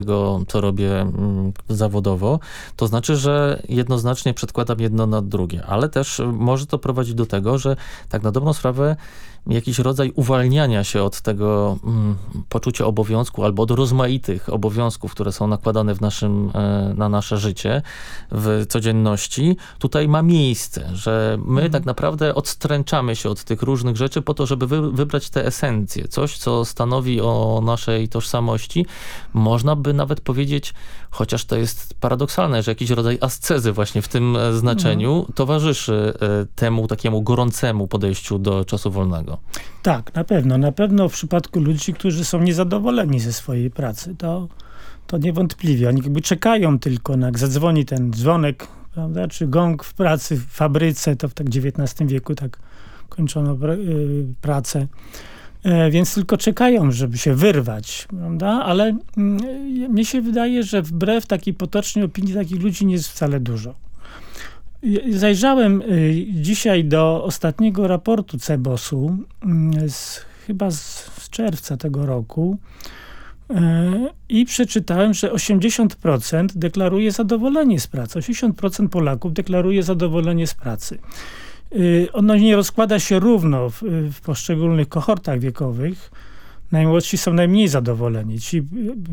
tego, co robię zawodowo, to znaczy, że jednoznacznie przedkładam jedno nad drugie, ale też może to prowadzić do tego, że tak na dobrą sprawę jakiś rodzaj uwalniania się od tego poczucia obowiązku albo od rozmaitych obowiązków, które są nakładane na nasze życie w codzienności, tutaj ma miejsce, że my tak naprawdę odstręczamy się od tych różnych rzeczy po to, żeby wybrać tę esencję, coś, co stanowi o naszej tożsamości. Można by nawet powiedzieć, chociaż to jest paradoksalne, że jakiś rodzaj ascezy właśnie w tym znaczeniu towarzyszy temu takiemu gorącemu podejściu do czasu wolnego. Tak, na pewno. Na pewno w przypadku ludzi, którzy są niezadowoleni ze swojej pracy, to niewątpliwie. Oni jakby czekają tylko, jak zadzwoni ten dzwonek, prawda, czy gong w pracy, w fabryce, to w tak XIX wieku tak kończono pracę. Więc tylko czekają, żeby się wyrwać, prawda? Ale mnie się wydaje, że wbrew takiej potocznej opinii takich ludzi nie jest wcale dużo. Zajrzałem dzisiaj do ostatniego raportu CBOS-u, chyba z czerwca tego roku, i przeczytałem, że 80% deklaruje zadowolenie z pracy. 80% Polaków deklaruje zadowolenie z pracy. Ono nie rozkłada się równo w poszczególnych kohortach wiekowych. Najmłodsi są najmniej zadowoleni. Ci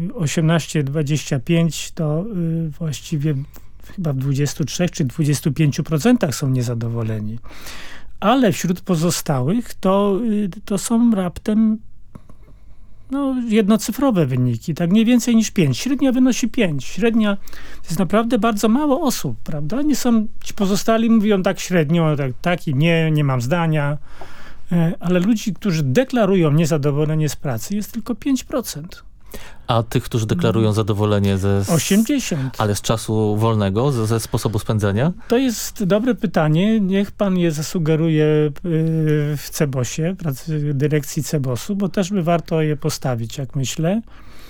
18-25 to właściwie chyba w 23 czy 25% są niezadowoleni. Ale wśród pozostałych to są raptem jednocyfrowe wyniki, tak nie więcej niż 5. Średnia wynosi 5. Średnia to jest naprawdę bardzo mało osób, prawda? Nie są, ci pozostali mówią tak średnio, tak i nie mam zdania, ale ludzi, którzy deklarują niezadowolenie z pracy, jest tylko 5%. A tych, którzy deklarują zadowolenie 80. Ale z czasu wolnego, ze sposobu spędzenia? To jest dobre pytanie. Niech pan je zasugeruje w CBOS-ie, dyrekcji CBOS-u, bo też by warto je postawić, jak myślę.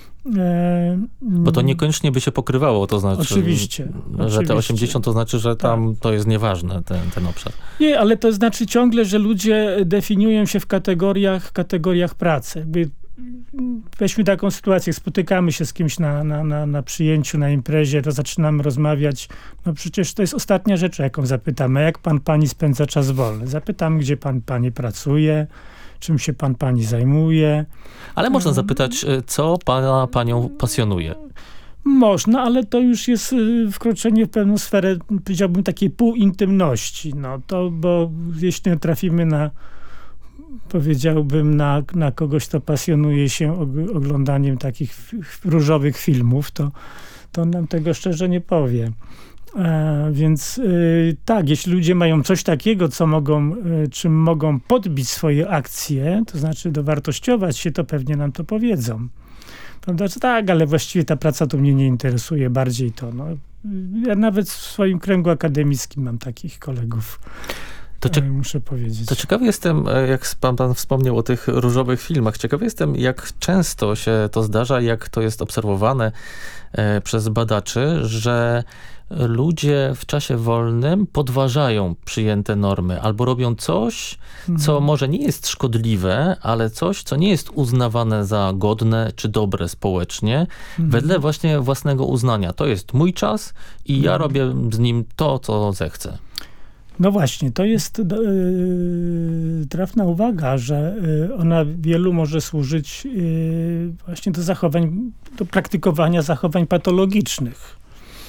Bo to niekoniecznie by się pokrywało, to znaczy, oczywiście. Że te 80 to znaczy, że tam to jest nieważne, ten obszar. Nie, ale to znaczy ciągle, że ludzie definiują się w kategoriach pracy. Weźmy taką sytuację, spotykamy się z kimś na przyjęciu, na imprezie, to zaczynamy rozmawiać. No przecież to jest ostatnia rzecz, jaką zapytamy. Jak pani spędza czas wolny? Zapytamy, gdzie pani pracuje, czym się pani zajmuje. Ale można zapytać, co panią pasjonuje? Można, ale to już jest wkroczenie w pewną sferę, powiedziałbym, takiej półintymności. Bo jeśli trafimy powiedziałbym, na kogoś, kto pasjonuje się oglądaniem takich różowych filmów, to nam tego szczerze nie powie. Więc tak, jeśli ludzie mają coś takiego, czym mogą podbić swoje akcje, to znaczy dowartościować się, to pewnie nam to powiedzą. Prawda? Tak, ale właściwie ta praca to mnie nie interesuje, bardziej to. Ja nawet w swoim kręgu akademickim mam takich kolegów. Muszę powiedzieć. To ciekawy jestem, jak pan wspomniał o tych różowych filmach, ciekawy jestem, jak często się to zdarza, jak to jest obserwowane przez badaczy, że ludzie w czasie wolnym podważają przyjęte normy albo robią coś, co może nie jest szkodliwe, ale coś, co nie jest uznawane za godne czy dobre społecznie, wedle właśnie własnego uznania. To jest mój czas i ja robię z nim to, co zechcę. No właśnie, to jest trafna uwaga, że ona wielu może służyć właśnie do praktykowania zachowań patologicznych.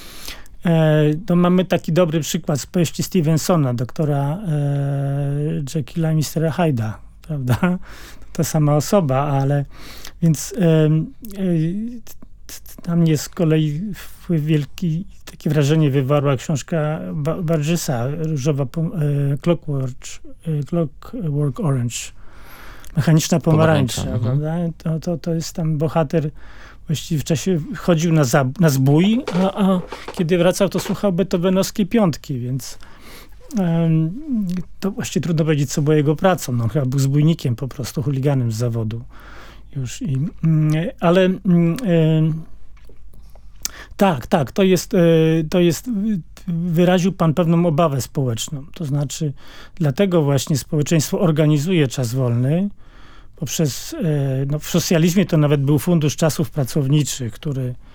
Mamy taki dobry przykład z powieści Stevensona, doktora Jekylla i Mr. Hyde'a, prawda? Ta sama osoba, ale więc na mnie z kolei wpływ wielki, takie wrażenie wywarła książka Burgessa, Różowa Clockwork Orange, Mechaniczna pomarańcza. Prawda? To jest tam bohater, właściwie w czasie chodził na zbój, a kiedy wracał, to słuchał beethovenowskiej piątki, więc to właściwie trudno powiedzieć, co było jego pracą. On chyba był zbójnikiem, po prostu chuliganem z zawodu. Tak, to jest, wyraził pan pewną obawę społeczną. To znaczy, dlatego właśnie społeczeństwo organizuje czas wolny, poprzez, w socjalizmie to nawet był Fundusz Czasów Pracowniczych, który